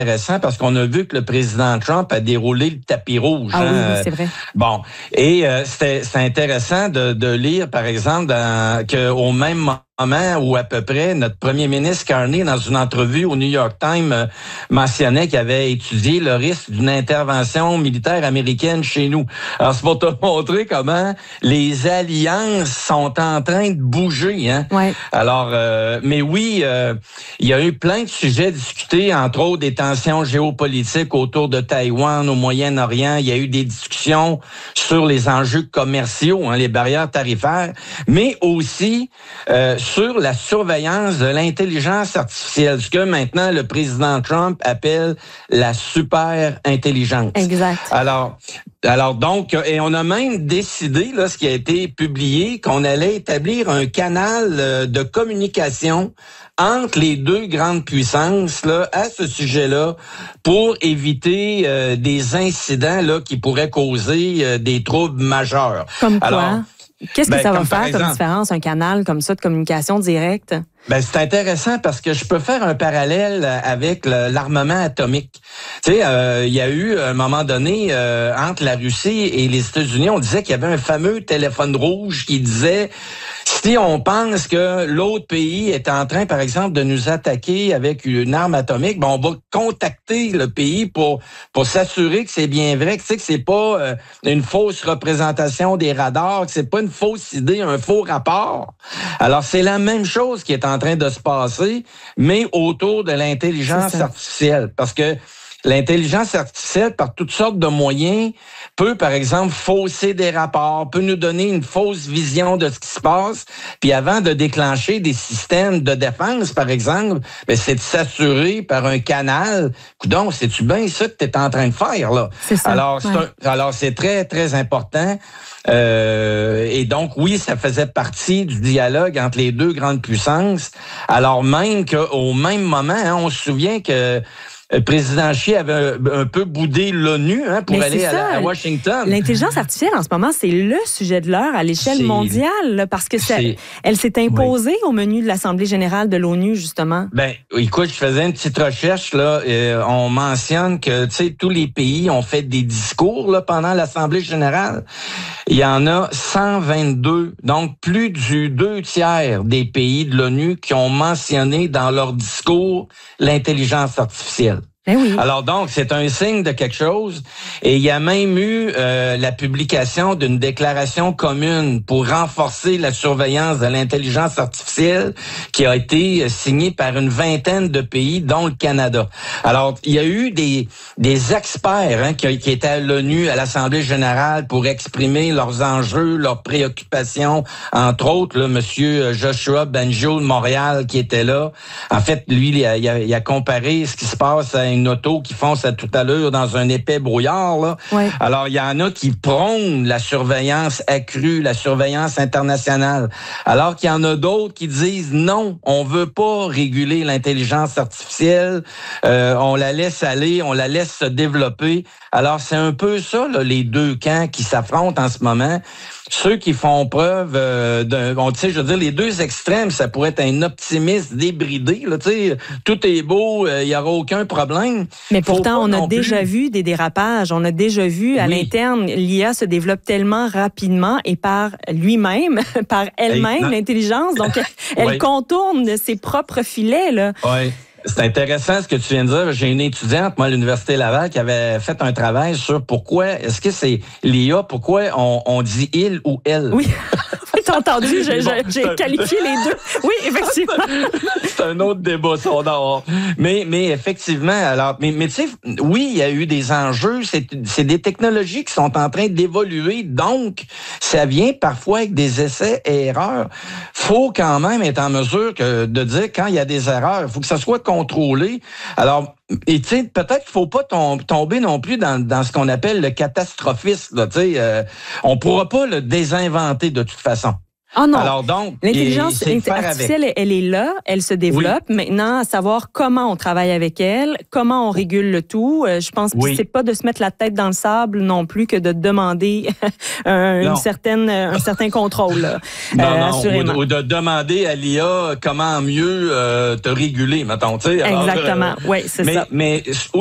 intéressant parce qu'on a vu que le président Trump a déroulé le tapis rouge. Ah oui, c'est vrai. Bon, et c'est intéressant de lire, par exemple, qu'au même moment où à peu près notre premier ministre Carney, dans une entrevue au New York Times, mentionnait qu'il avait étudié le risque d'une intervention militaire américaine chez nous. Alors, c'est pour te montrer comment les alliances sont en train de bouger. Hein? Ouais. Alors, mais oui, il y a eu plein de sujets discutés, entre autres des tensions géopolitiques autour de Taïwan, au Moyen-Orient. Il y a eu des discussions sur les enjeux commerciaux, hein, les barrières tarifaires, mais aussi sur la surveillance de l'intelligence artificielle, ce que maintenant le président Trump appelle la super intelligence. Exact. Alors donc, et on a même décidé, là, ce qui a été publié, qu'on allait établir un canal de communication entre les deux grandes puissances là à ce sujet-là pour éviter des incidents là qui pourraient causer des troubles majeurs. Comme quoi? Alors, qu'est-ce que ça va faire exemple, comme différence, un canal comme ça de communication directe? Ben c'est intéressant parce que je peux faire un parallèle avec l'armement atomique. Tu sais, il y a eu à un moment donné entre la Russie et les États-Unis, on disait qu'il y avait un fameux téléphone rouge qui disait si on pense que l'autre pays est en train, par exemple, de nous attaquer avec une arme atomique, ben on va contacter le pays pour s'assurer que c'est bien vrai, que c'est pas une fausse représentation des radars, que c'est pas une fausse idée, un faux rapport. Alors c'est la même chose qui est en train de se passer, mais autour de l'intelligence artificielle, parce que l'intelligence artificielle, par toutes sortes de moyens, peut, par exemple, fausser des rapports, peut nous donner une fausse vision de ce qui se passe. Puis avant de déclencher des systèmes de défense, par exemple, ben c'est de s'assurer par un canal. Coudonc, c'est-tu bien ça que tu es en train de faire, là? C'est ça. Alors, c'est très, très important. Et donc, oui, ça faisait partie du dialogue entre les deux grandes puissances. Alors même qu'au même moment, hein, on se souvient que le président Xi avait un peu boudé l'ONU pour aller à Washington. L'intelligence artificielle, en ce moment, c'est le sujet de l'heure à l'échelle mondiale, là, parce que elle s'est imposée au menu de l'Assemblée générale de l'ONU, justement. Ben, écoute, je faisais une petite recherche, là. On mentionne que, tu sais, tous les pays ont fait des discours là, pendant l'Assemblée générale. Il y en a 122, donc plus du 2/3 des pays de l'ONU qui ont mentionné dans leur discours l'intelligence artificielle. Ben oui. Alors donc, c'est un signe de quelque chose. Et il y a même eu la publication d'une déclaration commune pour renforcer la surveillance de l'intelligence artificielle qui a été signée par une vingtaine de pays, dont le Canada. Alors, il y a eu des experts qui étaient à l'ONU, à l'Assemblée générale, pour exprimer leurs enjeux, leurs préoccupations. Entre autres, là, Monsieur Joshua Bengio de Montréal qui était là. En fait, lui, il a comparé ce qui se passe à une auto qui fonce à toute allure dans un épais brouillard. Là. Ouais. Alors, il y en a qui prônent la surveillance accrue, la surveillance internationale. Alors qu'il y en a d'autres qui disent non, on veut pas réguler l'intelligence artificielle, on la laisse aller, on la laisse se développer. Alors, c'est un peu ça, là, les deux camps qui s'affrontent en ce moment. Ceux qui font preuve je veux dire, les deux extrêmes, ça pourrait être un optimisme débridé. Là, tout est beau, il n'y aura aucun problème. Mais pourtant, on a déjà vu des dérapages. On a déjà vu à l'interne, l'IA se développe tellement rapidement et par lui-même, par elle-même, l'intelligence. Donc, elle contourne ses propres filets. Là. Oui. C'est intéressant ce que tu viens de dire. J'ai une étudiante, moi, à l'Université Laval, qui avait fait un travail sur pourquoi, est-ce que c'est l'IA, pourquoi on dit il ou elle? Oui. T'as entendu, j'ai qualifié les deux. Oui, effectivement. C'est un autre débat, ça, mais effectivement, alors, mais tu sais, oui, il y a eu des enjeux, c'est des technologies qui sont en train d'évoluer, donc ça vient parfois avec des essais et erreurs. Faut quand même être en mesure de dire quand il y a des erreurs, il faut que ça soit contrôlé. Alors, et tu sais, peut-être qu'il faut pas tomber non plus dans ce qu'on appelle le catastrophisme. On pourra pas le désinventer de toute façon. Ah non. Alors donc, l'intelligence artificielle, elle est là, elle se développe. Oui. Maintenant, à savoir comment on travaille avec elle, comment on régule le tout. Je pense que c'est pas de se mettre la tête dans le sable non plus que de demander un certain contrôle. Non, assurément. Ou de demander à l'IA comment mieux te réguler, mettons. Exactement. Oui, c'est ça. Mais